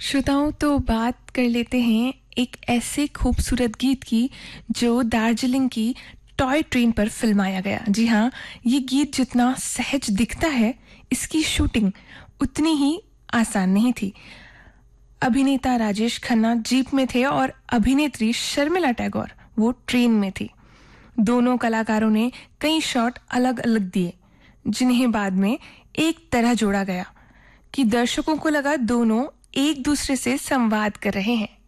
श्रोताओं, तो बात कर लेते हैं एक ऐसे खूबसूरत गीत की जो दार्जिलिंग की टॉय ट्रेन पर फिल्माया गया। जी हाँ, ये गीत जितना सहज दिखता है, इसकी शूटिंग उतनी ही आसान नहीं थी। अभिनेता राजेश खन्ना जीप में थे और अभिनेत्री शर्मिला टैगोर वो ट्रेन में थी। दोनों कलाकारों ने कई शॉट अलग अलग दिए, जिन्हें बाद में एक तरह जोड़ा गया कि दर्शकों को लगा दोनों एक दूसरे से संवाद कर रहे हैं।